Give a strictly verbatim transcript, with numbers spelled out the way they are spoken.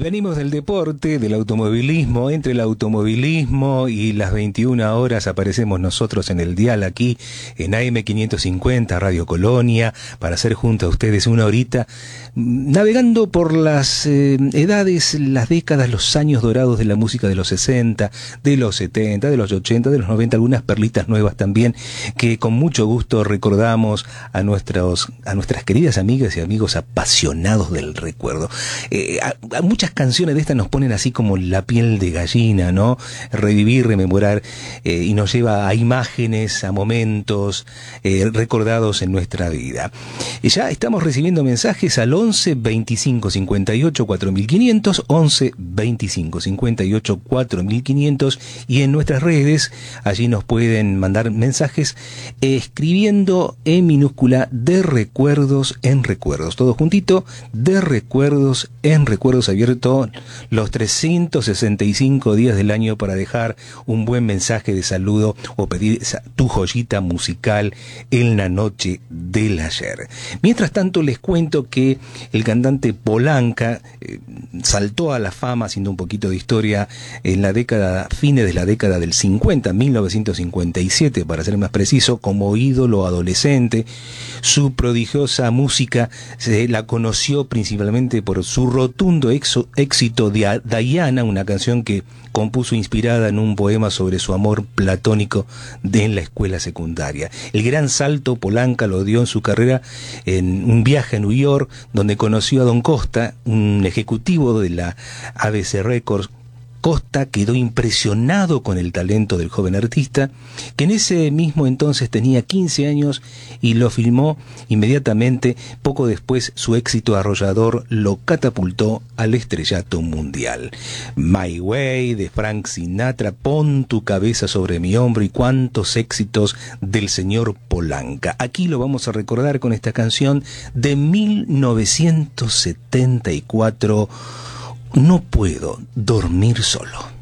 venimos del deporte, del automovilismo. Entre el automovilismo y las veintiuna horas aparecemos nosotros en el dial aquí en A M quinientos cincuenta Radio Colonia para hacer junto a ustedes una horita navegando por las eh, edades, las décadas, los años dorados de la música de los sesenta, de los setenta, de los ochenta, de los noventa, algunas perlitas nuevas también que con mucho gusto recordamos a nuestros a nuestras queridas amigas y amigos apasionados del recuerdo. Eh, a, a muchas canciones de estas nos ponen así como la piel de gallina, ¿no? Revivir, rememorar, eh, y nos lleva a imágenes, a momentos eh, recordados en nuestra vida. Y ya estamos recibiendo mensajes al once veinticinco cincuenta y ocho cuatro mil quinientos, once veinticinco cincuenta y ocho cuatro mil quinientos, y en nuestras redes, allí nos pueden mandar mensajes eh, escribiendo en minúscula de recuerdos en recuerdos, todo juntito, de recuerdos en recuerdos, abierto los trescientos sesenta y cinco días del año para dejar un buen mensaje de saludo o pedir esa, tu joyita musical en la noche del ayer. Mientras tanto les cuento que el cantante Polanca eh, saltó a la fama, haciendo un poquito de historia, en la década, fines de la década del cincuenta, mil novecientos cincuenta y siete para ser más preciso, como ídolo adolescente. Su prodigiosa música se la conoció principalmente por su rotundo exo, éxito de Diana, una canción que compuso inspirada en un poema sobre su amor platónico de en la escuela secundaria. El gran salto Polanca lo dio en su carrera en un viaje a New York, donde conoció a Don Costa, un ejecutivo de la A B C Records. Costa quedó impresionado con el talento del joven artista, que en ese mismo entonces tenía quince años, y lo filmó inmediatamente. Poco después, su éxito arrollador lo catapultó al estrellato mundial. My Way, de Frank Sinatra, Pon tu cabeza sobre mi hombro, y cuántos éxitos del señor Polanca. Aquí lo vamos a recordar con esta canción de mil novecientos setenta y cuatro, No puedo dormir solo.